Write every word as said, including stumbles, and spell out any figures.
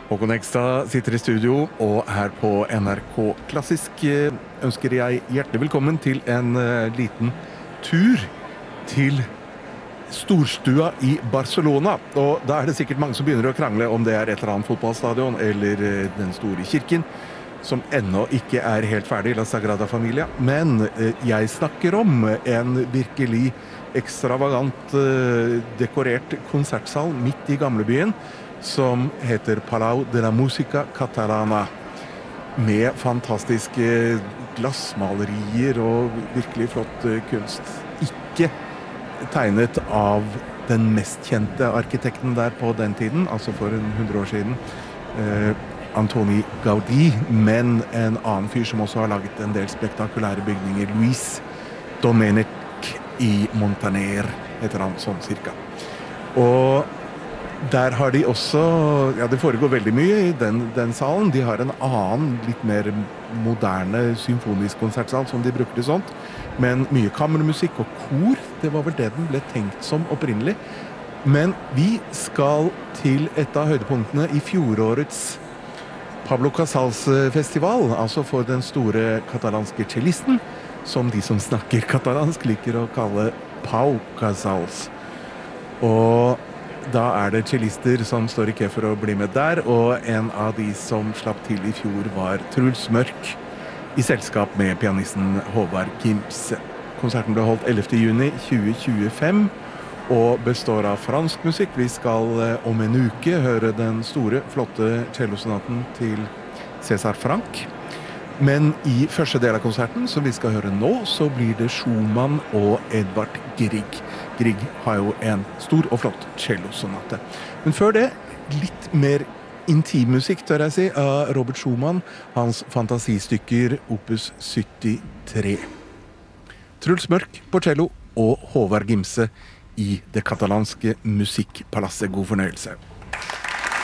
Håkon Ekstad sitter i studio, og her på N R K Klassisk ønsker jeg hjertelig velkommen til en liten tur til storstua i Barcelona. Og da er det sikkert mange som begynner å krangle om det er et eller annet fotballstadion eller den store kirken, som ennå ikke er helt ferdig, La Sagrada Familia. Men jeg snakker om en virkelig ekstravagant dekorert konsertsal midt i gamlebyen, som heter Palau de la Música Catalana, med fantastiske glassmalerier og virkelig flott kunst. Ikke tegnet av den mest kjente arkitekten der på den tiden, altså for en hundre år siden, eh, Antoni Gaudí, men en annen fyr som også har laget en del spektakulære bygninger, Luis Domènech i Montaner, heter han sånn cirka. Og der har de også, ja det foregår veldig mye i den, den salen. De har en annen, litt mer moderne symfonisk konsertsal som de brukte sånt. Men mye kammermusikk og kor, det var vel det den ble tenkt som opprinnelig. Men vi skal til et av høydepunktene i fjorårets Pablo Casals festival, altså for den store katalanske cellisten, som de som snakker katalansk liker å kalle Pau Casals. Og da er det cellister som står i kø for å bli med der, og en av de som slapp til i fjor var Truls Mørk, i selskap med pianisten Håvard Gimse. Konserten ble holdt ellevte juni tjue tjuefem, og består av fransk musikk. Vi skal om en uke høre den store, flotte cellosonaten til César Franck. Men i første del av konserten, som vi skal høre nå, så blir det Schumann og Edvard Grieg. Grieg har jo en stor og flott cellosonate. Men før det, litt mer intimmusikk, tør jeg si, av Robert Schumann, hans fantasistykker opus syttitre. Truls Mørk på cello og Håvard Gimse i det katalanske musikkpalasset. God fornøyelse.